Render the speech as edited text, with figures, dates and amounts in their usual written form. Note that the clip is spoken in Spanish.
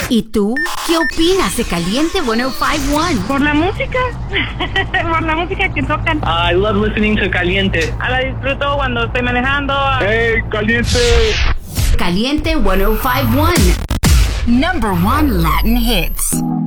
¿Y tú? ¿Qué opinas de Caliente 105.1? Por la música, por la música que tocan. I love listening to Caliente. La disfruto cuando estoy manejando. ¡Hey, Caliente! Caliente 105.1. Number 1 Latin hits.